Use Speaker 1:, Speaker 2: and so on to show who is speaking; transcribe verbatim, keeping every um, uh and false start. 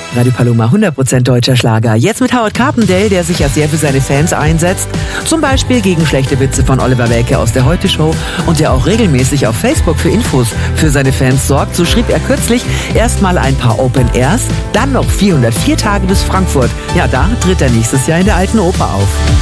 Speaker 1: Radio Paloma, hundert Prozent deutscher Schlager. Jetzt mit Howard Carpendale, der sich ja sehr für seine Fans einsetzt. Zum Beispiel gegen schlechte Witze von Oliver Welke aus der Heute-Show und der auch regelmäßig auf Facebook für Infos für seine Fans sorgt. So schrieb er kürzlich erstmal ein paar Open Airs, dann noch vierhundertvier Tage bis Frankfurt. Ja, da tritt er nächstes Jahr in der Alten Oper auf.